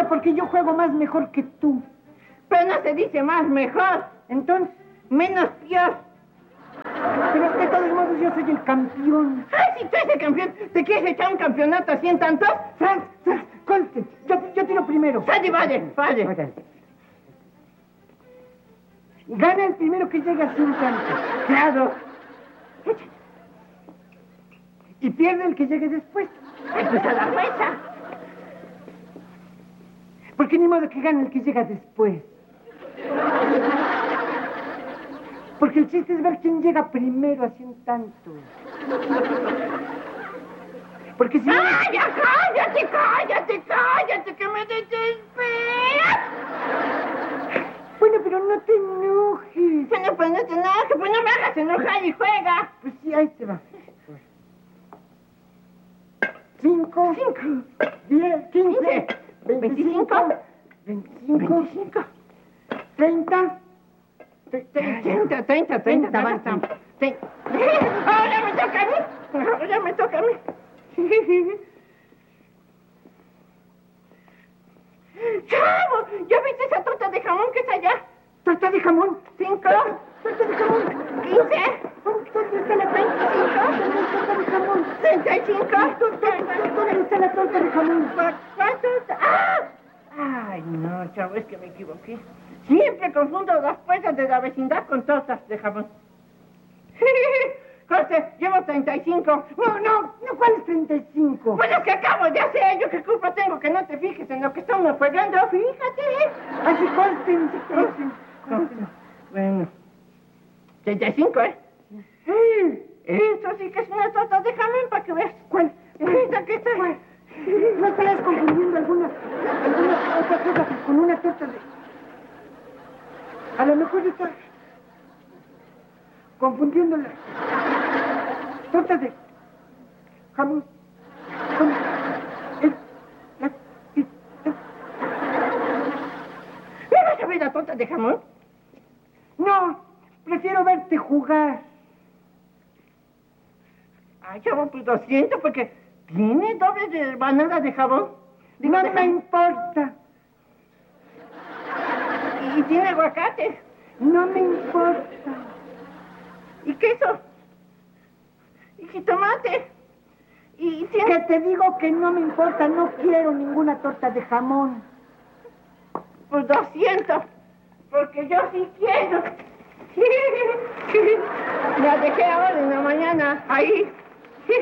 Solo porque yo juego más mejor que tú. Pero no se dice más mejor. Entonces, menos peor. Pero de todos modos yo soy el campeón. ¡Ay, si tú eres el campeón! ¿Te quieres echar un campeonato así en tantos? ¡Sal! ¡Conste! Yo tiro primero. ¡Sal y vale! Gana el primero que llega a 100 tantos. ¡Claro! Y pierde el que llegue después. Pues a la fuerza. Porque ni modo que gane el que llega después. Porque el chiste es ver quién llega primero a 100 tantos. Porque si no... ¡Ah, ya cállate, que me desesperas! Bueno, pero no te enojes. Bueno, pues no te enojes, pues no me hagas enojar y juega. Pues sí, ahí te va. 5, 10, 15, 25, 30, 30. Ahora me toca a mí. ¡Chavo! ¿Ya viste esa torta de jamón que está allá? ¿Torta de jamón? 5. ¿Torta de jamón? 15. ¿Dónde está la 25? ¿Dónde está la torta de jamón? 35. ¿Dónde está la torta de jamón? ¡Ah! Ay, no, chavo, es que me equivoqué. Siempre confundo las puertas de la vecindad con tortas de jamón. José, llevo 35. No, ¿cuál es 35? Pues es que acabo de hacer. ¿Yo qué culpa tengo que no te fijes en lo que está uno jugando? Fíjate. Así consten. Bueno. 35, ¿eh? Eso sí que es una torta de jamón para que veas. ¿Cuál? Esta que está. ¿Cuál? No estarás confundiendo alguna otra cosa con una torta de... A lo mejor estás confundiendo la torta de jamón con ¿Me vas a ver la torta de jamón? No, prefiero verte jugar. Ay, chavo, pues lo siento, porque tiene doble de banana de jabón. No me importa. Y tiene aguacate. No me importa. Y queso. Y jitomate. Y tiene... Que te digo que no me importa, no quiero ninguna torta de jamón. Pues 200. Porque yo sí quiero. La dejé ahora en la mañana, ahí.